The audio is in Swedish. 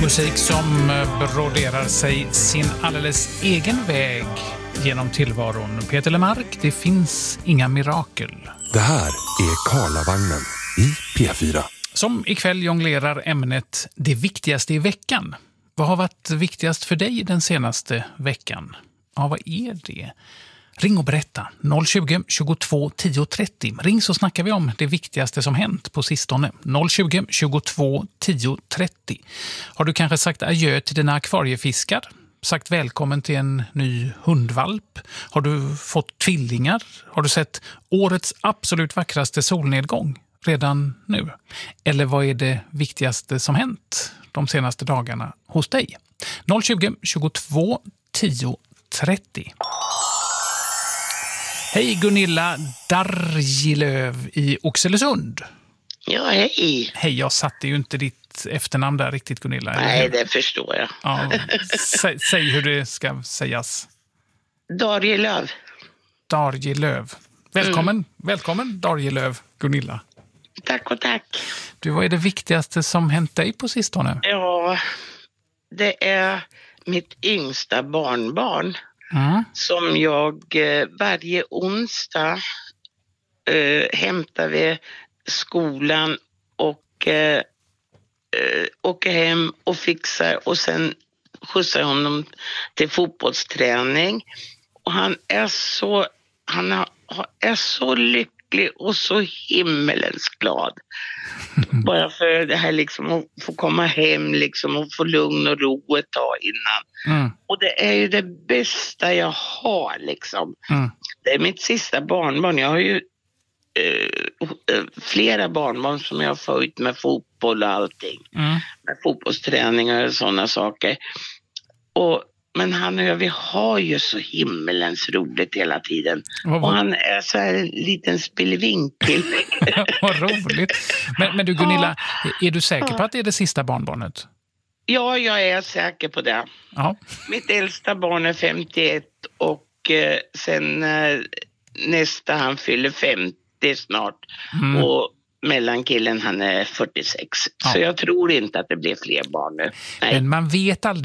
Musik som broderar sig sin alldeles egen väg genom tillvaron. Peter Lemark, det finns inga mirakel. Det här är Karlavagnen i P4. Som ikväll jonglerar ämnet det viktigaste i veckan. Vad har varit viktigast för dig den senaste veckan? Ja, vad är det? Ring och berätta. 020 22 10 30. Ring så snackar vi om det viktigaste som hänt på sistone. 020 22 10 30. Har du kanske sagt adjö till dina akvariefiskar? Sagt välkommen till en ny hundvalp? Har du fått tvillingar? Har du sett årets absolut vackraste solnedgång redan nu? Eller vad är det viktigaste som hänt de senaste dagarna hos dig? 020 22 10 30. Hej Gunilla Dargilöv i Oxelösund. Ja, hej. Hej, jag satte ju inte ditt efternamn där riktigt, Gunilla. Nej, det förstår jag. Ja, säg hur det ska sägas. Dargilöv. Dargilöv. Välkommen, välkommen Dargilöv, Gunilla. Tack och tack. Du, vad är det viktigaste som hänt dig på sistone? Ja, det är mitt yngsta barnbarn. Som jag varje onsdag hämtar vid skolan och åker hem och fixar och sen skjutsar honom till fotbollsträning. Och han är så lycklig och så himmelens glad. Bara för det här liksom att få komma hem liksom och få lugn och ro ett tag innan. Och det är ju det bästa jag har liksom. Det är mitt sista barnbarn. Jag har ju flera barnbarn som jag har följt med fotboll och allting. Med fotbollsträningar och sådana saker. Men han och jag, vi har ju så himmelens roligt hela tiden. Och han är så här en liten spillevinkel. Vad roligt. Men du Gunilla, är du säker på att det är det sista barnbarnet? Ja, jag är säker på det. Ja. Mitt äldsta barn är 51 och sen nästa han fyller 50 snart. Och mellankillen han är 46. Så jag tror inte att det blir fler barn nu. Nej. Men man vet aldrig.